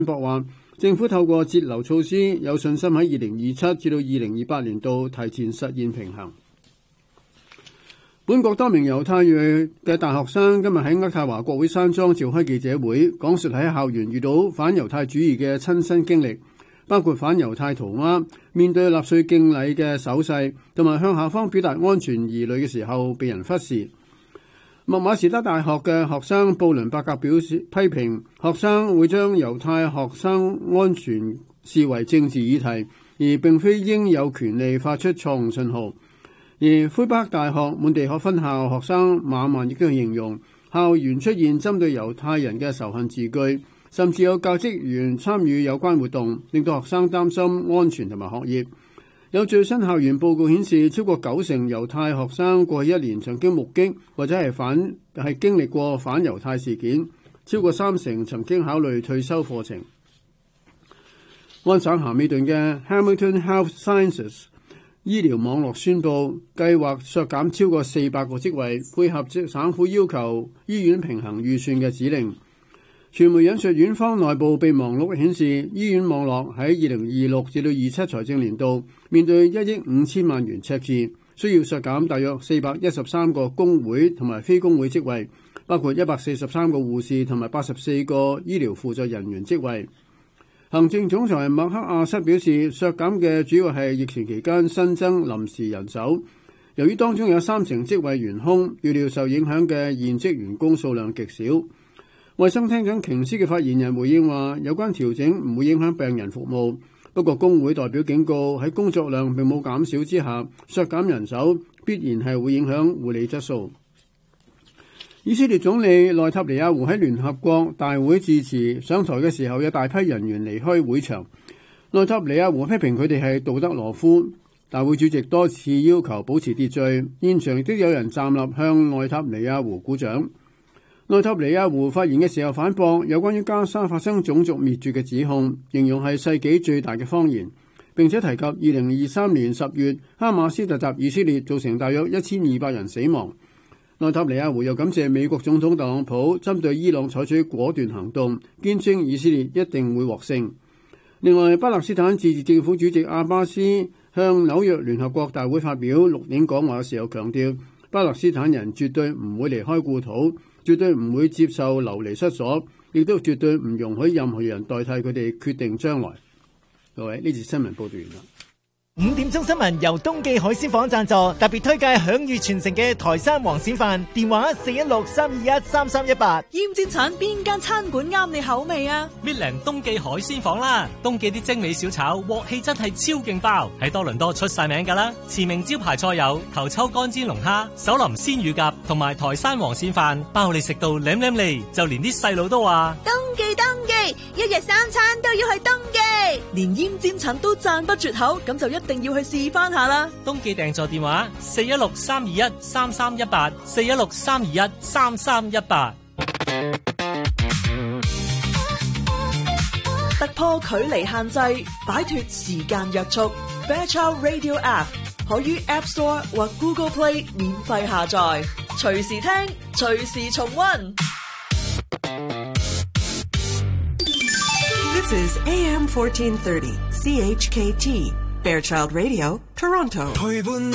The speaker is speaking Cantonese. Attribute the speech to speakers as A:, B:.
A: 博話，政府透過節流措施，有信心喺2027至到2028年度提前實現平衡。本國多名猶太裔嘅大學生今日喺渥太華國會山莊召開記者會，講述喺校園遇到反猶太主義嘅親身經歷，包括反猶太塗鴉、面對納粹敬禮嘅手勢，同埋向校方表達安全疑慮嘅時候被人忽視。麥馬士德大學嘅學生布倫伯格表示批評學生會將猶太學生安全視為政治議題，而並非應有權利發出錯誤信號。而魁北克大學滿地可分校學生馬曼亦都形容校園出現針對猶太人嘅仇恨字句，甚至有教職員參與有關活動，令到學生擔心安全同埋學業。有最新校園報告顯示，超過90%猶太學生過去1年曾經目擊或者係經歷過反猶太事件，超過30%曾經考慮退修課程。安省咸美頓嘅 Hamilton Health Sciences 醫療網絡宣布，計劃削減超過400個職位，配合省府要求醫院平衡預算嘅指令。傳媒引述院方內部備忘錄顯示，醫院網絡喺2026至到27財政年度面對1億5千萬元赤字，需要削減大約413個工會同埋非工會職位，包括143個護士同埋84個醫療輔助人員職位。行政總裁麥克亞瑟表示，削減嘅主要係疫情期間新增臨時人手，由於當中有30%職位懸空，預料受影響嘅現職員工數量極少。衛生廳長瓊斯嘅發言人回應話，有關調整唔會影響病人服務，不過工會代表警告喺工作量並冇減少之下，削減人手必然係會影響護理質素。以色列總理內塔尼亞胡喺聯合國大會致辭上台嘅時候，有大批人員離開會場。內塔尼亞胡批評佢哋係道德羅夫。大會主席多次要求保持秩序，現場亦都有人站立向內塔尼亞胡鼓掌。內塔尼亞胡發言嘅時候反駁有關於加沙發生種族滅絕嘅指控，形容係世紀最大嘅謊言，並且提及2023年10月哈馬斯突襲以色列，造成大約1200人死亡。內塔尼亞胡又感謝美國總統特朗普針對伊朗採取果斷行動，堅稱以色列一定會獲勝。另外，巴勒斯坦自治政府主席阿巴斯向紐約聯合國大會發表錄影講話嘅時候強調，巴勒斯坦人絕對唔會離開故土，絕對唔會接受流離失所，亦都絕對唔容許任何人代替佢哋決定將來。各位，呢次新聞報道完啦。
B: 5點鐘新聞由東記海鮮舫贊助，特別推介享譽全城嘅台山黃鱔飯，電話416-321-3318。
C: 煙尖橙邊間餐館啱你口味啊？
D: 搣靚東記海鮮舫啦，東記啲精美小炒鑊氣真係超勁爆，喺多倫多出晒名噶啦。馳名招牌菜有頭抽乾煎龍蝦、手林鮮乳鴿同埋台山黃鱔飯，包你食到舐舐脷，就連啲細路都話
C: 東記，一日3餐都要去東記，連煙尖橙都讚不絕口，咁就一定要去試翻下啦。
D: 東記訂座電話416-321-3318 416-321-3318。
C: 突破距離限制，擺脫時間約束。Fairchild Radio App 可於 App Store 或 Google Play 免費下載，隨時聽，隨時重溫。
E: This is AM 1430 CHKT Fairchild Radio, Toronto.